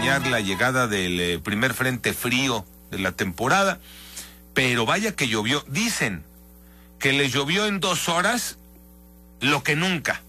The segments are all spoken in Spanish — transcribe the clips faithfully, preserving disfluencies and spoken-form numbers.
acompañar la llegada del eh, primer frente frío de la temporada, pero vaya que llovió. Dicen que les llovió en dos horas lo que nunca.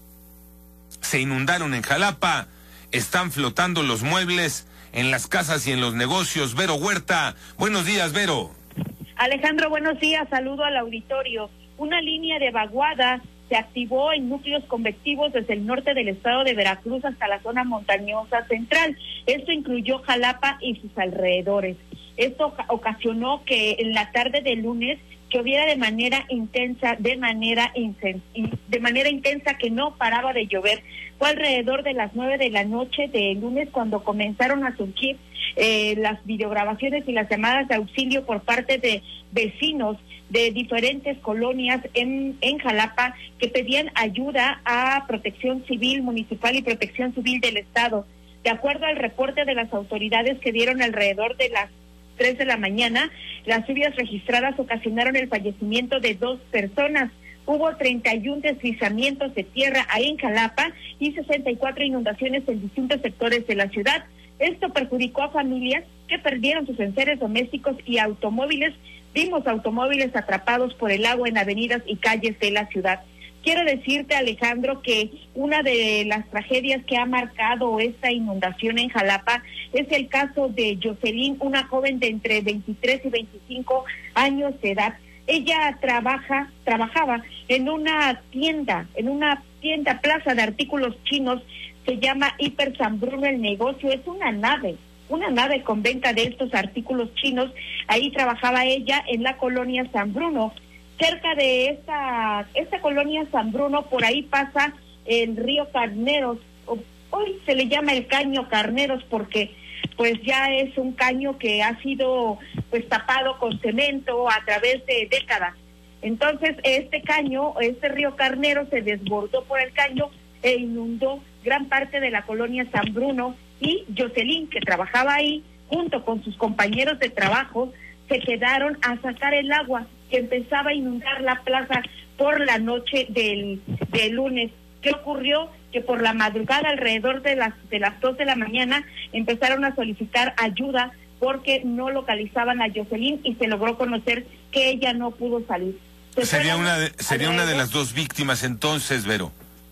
Se inundaron en Jalapa, están flotando los muebles en las casas y en los negocios. Vero Huerta, buenos días, Vero. Alejandro, buenos días, saludo al auditorio. Una línea de vaguada se activó en núcleos convectivos desde el norte del estado de Veracruz hasta la zona montañosa central. Esto incluyó Jalapa y sus alrededores. Esto ocasionó que en la tarde del lunes lloviera de manera intensa, de manera insen- de manera intensa que no paraba de llover. Fue alrededor de las nueve de la noche del lunes cuando comenzaron a surgir eh, las videograbaciones y las llamadas de auxilio por parte de vecinos de diferentes colonias en, en Jalapa que pedían ayuda a Protección Civil Municipal y Protección Civil del Estado. De acuerdo al reporte de las autoridades que dieron alrededor de las tres de la mañana, las lluvias registradas ocasionaron el fallecimiento de dos personas. Hubo treinta y uno deslizamientos de tierra ahí en Jalapa y sesenta y cuatro inundaciones en distintos sectores de la ciudad. Esto perjudicó a familias que perdieron sus enseres domésticos y automóviles. Vimos automóviles atrapados por el agua en avenidas y calles de la ciudad. Quiero decirte, Alejandro, que una de las tragedias que ha marcado esta inundación en Jalapa es el caso de Jocelyn, una joven de entre veintitrés y veinticinco años de edad. Ella trabaja, trabajaba en una tienda, en una tienda plaza de artículos chinos, se llama Hiper San Bruno el negocio, es una nave, una nave con venta de estos artículos chinos. Ahí trabajaba ella en la colonia San Bruno. Cerca de esta, esta colonia San Bruno, por ahí pasa el río Carneros. Hoy se le llama el caño Carneros porque pues ya es un caño que ha sido pues tapado con cemento a través de décadas. Entonces este caño, este río Carneros se desbordó por el caño e inundó gran parte de la colonia San Bruno, y Jocelyn, que trabajaba ahí, junto con sus compañeros de trabajo, se quedaron a sacar el agua que empezaba a inundar la plaza por la noche del, del lunes. ¿Qué ocurrió? Que por la madrugada, alrededor de las de las dos de la mañana, empezaron a solicitar ayuda porque no localizaban a Jocelyn y se logró conocer que ella no pudo salir. Sería una de, sería una de las dos víctimas entonces, Vero.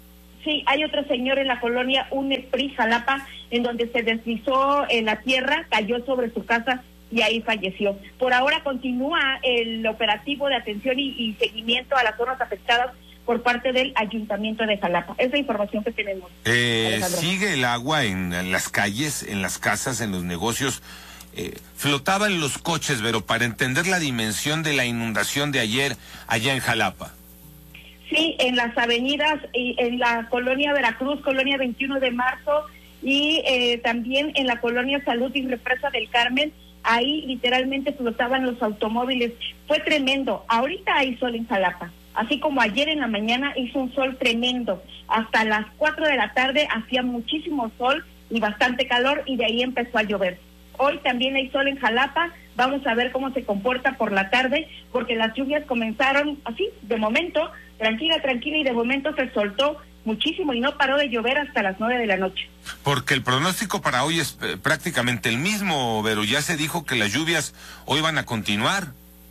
Sí, hay otro señor en la colonia Unepri, Jalapa, en donde se deslizó en la tierra, cayó sobre su casa y ahí falleció. Por ahora continúa el operativo de atención y, y seguimiento a las zonas afectadas por parte del Ayuntamiento de Jalapa. Esa es la información que tenemos. Eh, ¿Sigue el agua en, en las calles, en las casas, en los negocios? Eh, flotaban los coches, pero para entender la dimensión de la inundación de ayer allá en Jalapa. Sí, en las avenidas, y en la colonia Veracruz, colonia veintiuno de marzo, y eh, también en la colonia Salud y Represa del Carmen, ahí literalmente flotaban los automóviles. Fue tremendo. Ahorita hay sol en Jalapa, así como ayer en la mañana hizo un sol tremendo. Hasta las cuatro de la tarde hacía muchísimo sol y bastante calor, y de ahí empezó a llover. Hoy también hay sol en Jalapa. Vamos a ver cómo se comporta por la tarde, porque las lluvias comenzaron así, de momento, tranquila, tranquila, y de momento se soltó muchísimo y no paró de llover hasta las nueve de la noche. Porque el pronóstico para hoy es eh, prácticamente el mismo, pero ya se dijo que las lluvias hoy van a continuar.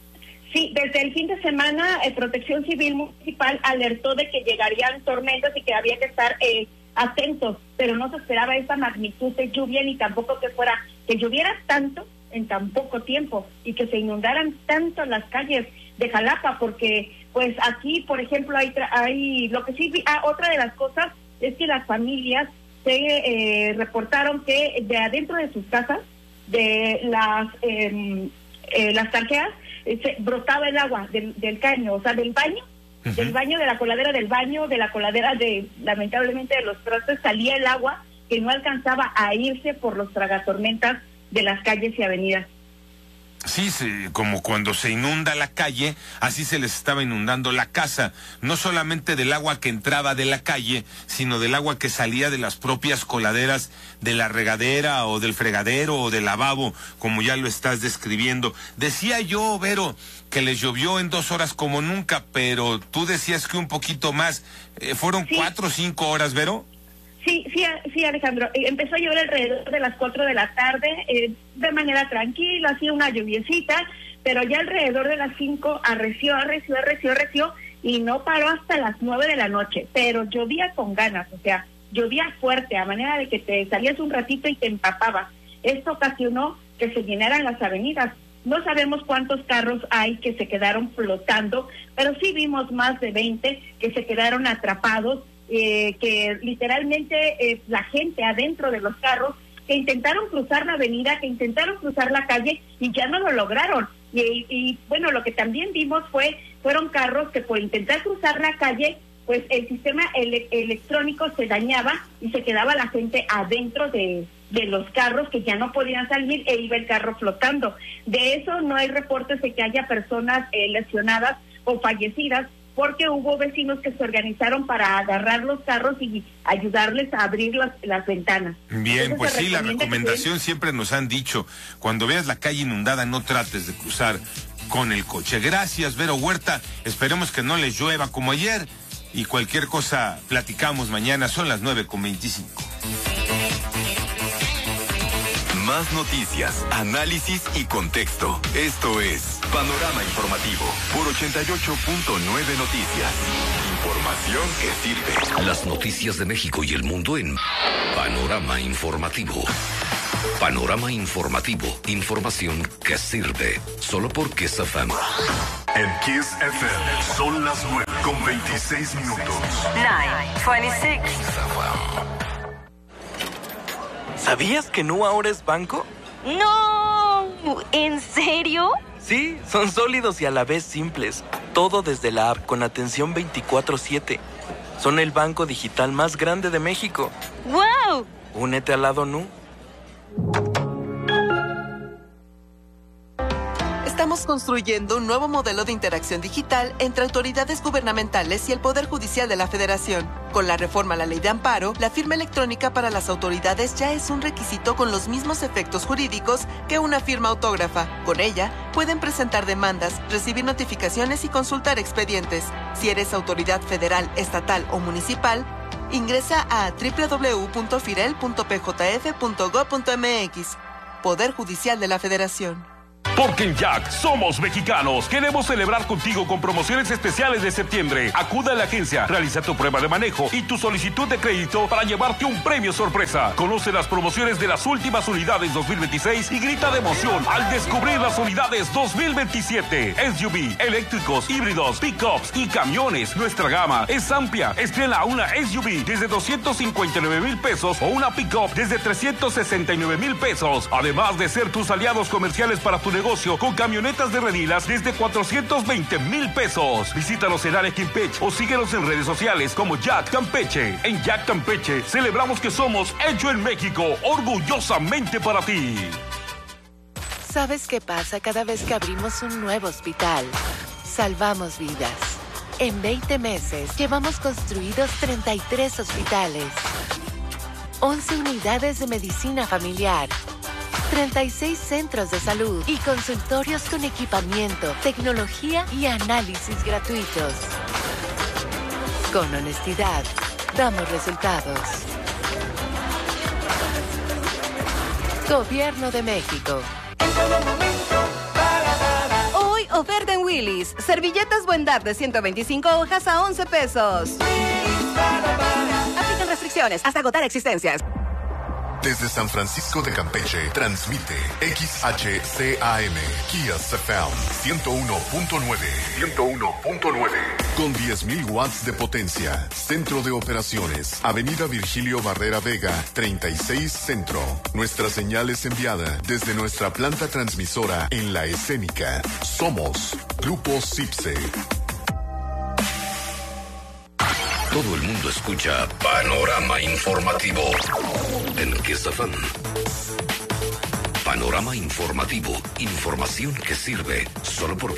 Sí, desde el fin de semana, eh, Protección Civil Municipal alertó de que llegarían tormentas y que había que estar eh, atentos, pero no se esperaba esta magnitud de lluvia, ni tampoco que fuera, que lloviera tanto en tan poco tiempo y que se inundaran tanto las calles de Jalapa, porque pues aquí, por ejemplo, hay, hay lo que sí, ah, otra de las cosas es que las familias se eh, reportaron que de adentro de sus casas, de las eh, eh, las tanqueas, eh, se brotaba el agua del, del caño, o sea, del baño, uh-huh. del baño, de la coladera del baño, de la coladera de, lamentablemente, de los trastes, salía el agua que no alcanzaba a irse por los tragatormentas de las calles y avenidas. Sí, sí, como cuando se inunda la calle, así se les estaba inundando la casa, no solamente del agua que entraba de la calle, sino del agua que salía de las propias coladeras de la regadera o del fregadero o del lavabo, como ya lo estás describiendo. Decía yo, Vero, que les llovió en dos horas como nunca, pero tú decías que un poquito más. Eh, ¿Fueron sí. cuatro o cinco horas, Vero? Sí, sí, sí, Alejandro. Empezó a llover alrededor de las cuatro de la tarde, eh, de manera tranquila, hacía una lluviecita, pero ya alrededor de las cinco arreció, arreció, arreció, arreció, y no paró hasta las nueve de la noche, pero llovía con ganas, o sea, llovía fuerte, a manera de que te salías un ratito y te empapabas. Esto ocasionó que se llenaran las avenidas. No sabemos cuántos carros hay que se quedaron flotando, pero sí vimos más de veinte que se quedaron atrapados, eh, que literalmente eh, la gente adentro de los carros, que intentaron cruzar la avenida, que intentaron cruzar la calle y ya no lo lograron. Y, y bueno, lo que también vimos fue fueron carros que por intentar cruzar la calle, pues el sistema ele- electrónico se dañaba y se quedaba la gente adentro de, de los carros, que ya no podían salir e iba el carro flotando. De eso no hay reportes de que haya personas eh, lesionadas o fallecidas, porque hubo vecinos que se organizaron para agarrar los carros y ayudarles a abrir las, las ventanas. Bien, Entonces, pues sí, la recomienda recomendación que... siempre nos han dicho, cuando veas la calle inundada no trates de cruzar con el coche. Gracias, Vero Huerta, esperemos que no les llueva como ayer, y cualquier cosa platicamos mañana, son las nueve con veinticinco. Más noticias, análisis y contexto. Esto es Panorama Informativo por ochenta y ocho punto nueve Noticias. Información que sirve. Las noticias de México y el mundo en Panorama Informativo. Panorama Informativo. Información que sirve. Solo por Kiss F M. En Kiss F M son las nueve con veintiséis minutos. nueve veintiséis. ¿Sabías que Nu ahora es banco? No, ¿en serio? Sí, son sólidos y a la vez simples. Todo desde la app con atención veinticuatro siete. Son el banco digital más grande de México. ¡Wow! Únete al lado Nu. Estamos construyendo un nuevo modelo de interacción digital entre autoridades gubernamentales y el Poder Judicial de la Federación. Con la reforma a la Ley de Amparo, la firma electrónica para las autoridades ya es un requisito con los mismos efectos jurídicos que una firma autógrafa. Con ella, pueden presentar demandas, recibir notificaciones y consultar expedientes. Si eres autoridad federal, estatal o municipal, ingresa a doble u doble u doble u punto firel punto p j f punto gob punto m x. Poder Judicial de la Federación. Porque en Jack somos mexicanos. Queremos celebrar contigo con promociones especiales de septiembre. Acude a la agencia, realiza tu prueba de manejo y tu solicitud de crédito para llevarte un premio sorpresa. Conoce las promociones de las últimas unidades dos mil veintiséis y grita de emoción al descubrir las unidades dos mil veintisiete. S U V, eléctricos, híbridos, pickups y camiones. Nuestra gama es amplia. Estrena una S U V desde doscientos cincuenta y nueve mil pesos o una pickup desde trescientos sesenta y nueve mil pesos. Además de ser tus aliados comerciales para tu negocio con camionetas de redilas desde cuatrocientos veinte mil pesos. Visítanos en área Campeche o síguenos en redes sociales como Jack Campeche. En Jack Campeche celebramos que somos hecho en México, orgullosamente para ti. ¿Sabes qué pasa cada vez que abrimos un nuevo hospital? Salvamos vidas. En veinte meses llevamos construidos treinta y tres hospitales, once unidades de medicina familiar, treinta y seis centros de salud y consultorios con equipamiento, tecnología y análisis gratuitos. Con honestidad, damos resultados. Gobierno de México. Hoy, oferta en Willy's. Servilletas Buen Dar de ciento veinticinco hojas a once pesos. Aplican restricciones hasta agotar existencias. Desde San Francisco de Campeche, transmite X H C A M, Kiss F M, ciento uno punto nueve. ciento uno punto nueve. Con diez mil watts de potencia. Centro de operaciones. Avenida Virgilio Barrera Vega, treinta y seis Centro. Nuestra señal es enviada desde nuestra planta transmisora en La Escénica. Somos Grupo Cipse. Todo el mundo escucha Panorama Informativo en Kiss F M. Panorama Informativo, información que sirve solo por